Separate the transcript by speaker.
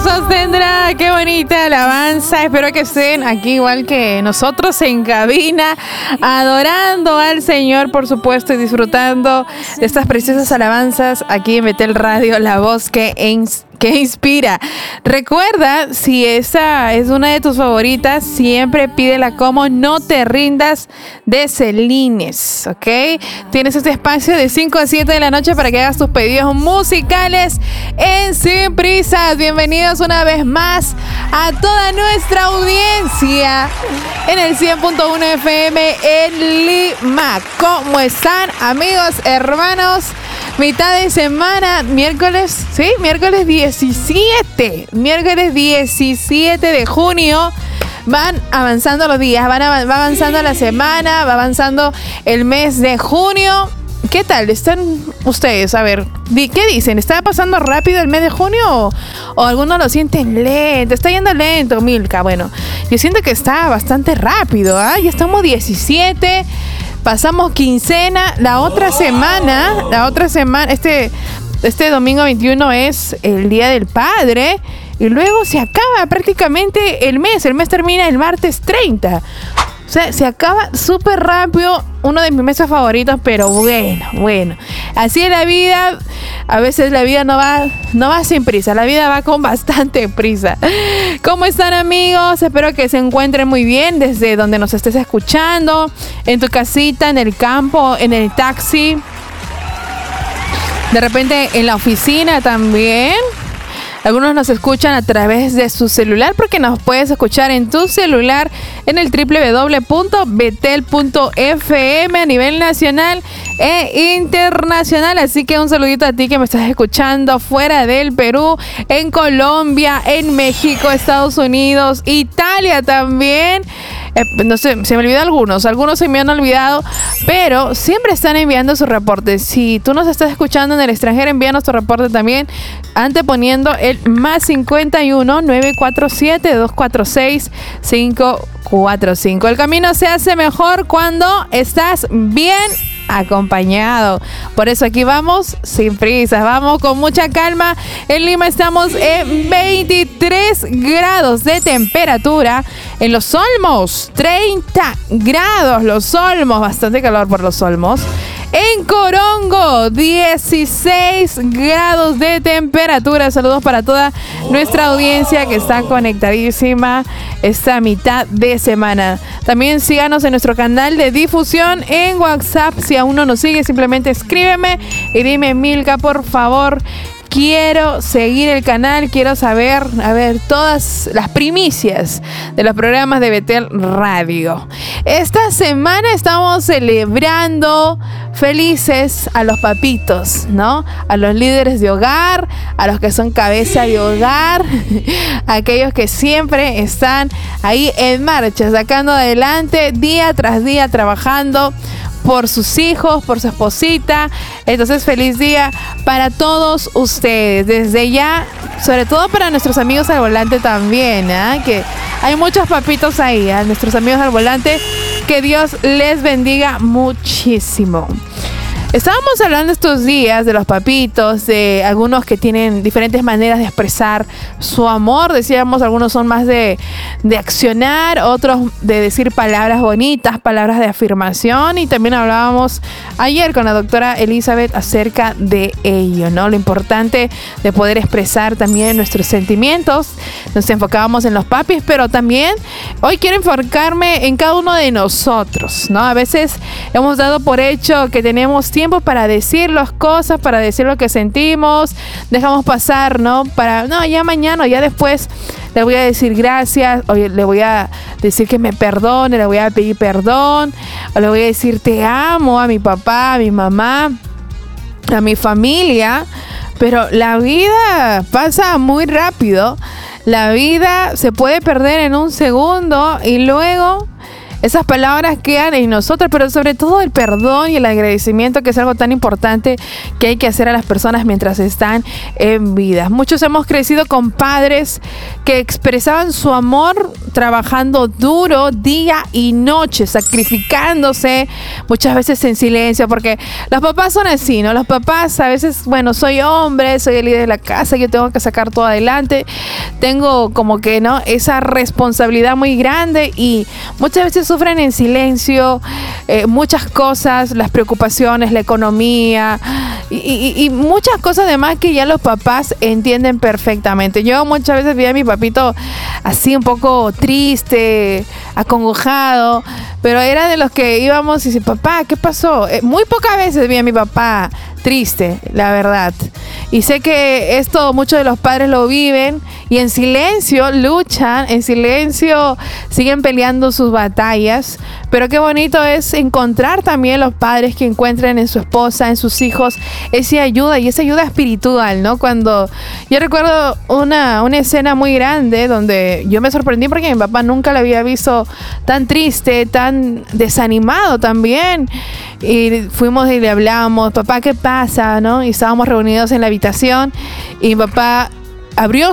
Speaker 1: sostendrá. Qué bonita alabanza. Espero que estén aquí igual que nosotros en cabina, adorando al Señor, por supuesto, y disfrutando de estas preciosas alabanzas aquí en Betel Radio, la voz que inspira. Recuerda, si esa es una de tus favoritas, siempre pídela como No te rindas de Celines, ¿ok? Tienes este espacio de 5 a 7 de la noche para que hagas tus pedidos musicales en Sin Prisas. Bienvenidos una vez más a toda nuestra audiencia en el 100.1 FM en Lima. ¿Cómo están, amigos, hermanos? Mitad de semana, miércoles 17 de junio. Van avanzando los días, va avanzando la semana, va avanzando el mes de junio. ¿Qué tal están ustedes? A ver, ¿qué dicen? ¿Está pasando rápido el mes de junio o algunos lo sienten lento? Está yendo lento, Milka. Bueno, yo siento que está bastante rápido, ¿ah? Ya estamos 17, pasamos quincena. La otra semana, este domingo 21 es el Día del Padre. Y luego se acaba prácticamente el mes. El mes termina el martes 30. O sea, se acaba súper rápido. Uno de mis meses favoritos, pero bueno. Así es la vida. A veces la vida no va sin prisa. La vida va con bastante prisa. ¿Cómo están, amigos? Espero que se encuentren muy bien desde donde nos estés escuchando. En tu casita, en el campo, en el taxi. De repente en la oficina también. Algunos nos escuchan a través de su celular, porque nos puedes escuchar en tu celular en el www.betel.fm a nivel nacional e internacional. Así que un saludito a ti que me estás escuchando fuera del Perú, en Colombia, en México, Estados Unidos, Italia también. No sé, se me olvidó algunos se me han olvidado, pero siempre están enviando sus reportes. Si tú nos estás escuchando en el extranjero, envíanos tu reporte también, anteponiendo el más 51 947 246 545. El camino se hace mejor cuando estás bien acompañado. Por eso aquí vamos sin prisas, vamos con mucha calma. En Lima estamos en 23 grados de temperatura. En Los Olmos, 30 grados Los Olmos, bastante calor por Los Olmos. En Corongo, 16 grados de temperatura. Saludos para toda nuestra audiencia que está conectadísima esta mitad de semana. También síganos en nuestro canal de difusión en WhatsApp. Si aún no nos sigue, simplemente escríbeme y dime: Milka, por favor, quiero seguir el canal, quiero saber, todas las primicias de los programas de Betel Radio. Esta semana estamos celebrando felices a los papitos, ¿no? A los líderes de hogar, a los que son cabeza de hogar, a aquellos que siempre están ahí en marcha, sacando adelante día tras día, trabajando por sus hijos, por su esposita. Entonces, feliz día para todos ustedes. Desde ya, sobre todo para nuestros amigos al volante también, que hay muchos papitos ahí, a nuestros amigos al volante, que Dios les bendiga muchísimo. Estábamos hablando estos días de los papitos, de algunos que tienen diferentes maneras de expresar su amor. Decíamos, algunos son más de accionar, otros de decir palabras bonitas, palabras de afirmación. Y también hablábamos ayer con la doctora Elizabeth acerca de ello, ¿no? Lo importante de poder expresar también nuestros sentimientos. Nos enfocábamos en los papis, pero también hoy quiero enfocarme en cada uno de nosotros, ¿no? A veces hemos dado por hecho que tenemos tiempo para decir las cosas, para decir lo que sentimos, dejamos pasar, ¿no? Ya mañana o ya después le voy a decir gracias, o le voy a decir que me perdone, le voy a pedir perdón, o le voy a decir te amo a mi papá, a mi mamá, a mi familia. Pero la vida pasa muy rápido, la vida se puede perder en un segundo y luego esas palabras quedan en nosotros, pero sobre todo el perdón y el agradecimiento, que es algo tan importante que hay que hacer a las personas mientras están en vida. Muchos hemos crecido con padres que expresaban su amor trabajando duro día y noche, sacrificándose, muchas veces en silencio, porque los papás son así, ¿no? Los papás a veces, soy hombre, soy el líder de la casa, yo tengo que sacar todo adelante. tengo como que, ¿no?, esa responsabilidad muy grande y muchas veces sufren en silencio muchas cosas, las preocupaciones, la economía y muchas cosas demás que ya los papás entienden perfectamente. Yo muchas veces vi a mi papito así un poco triste, acongojado, pero era de los que íbamos y dice, papá, ¿qué pasó? Muy pocas veces vi a mi papá triste, la verdad. Y sé que esto muchos de los padres lo viven y en silencio luchan, en silencio siguen peleando sus batallas. Pero qué bonito es encontrar también los padres que encuentren en su esposa, en sus hijos, esa ayuda y esa ayuda espiritual, ¿no? Cuando yo recuerdo una escena muy grande donde yo me sorprendí porque mi papá nunca lo había visto tan triste, tan desanimado también. Y fuimos y le hablamos, papá, ¿qué pasa?, ¿no? Y estábamos reunidos en la habitación y mi papá abrió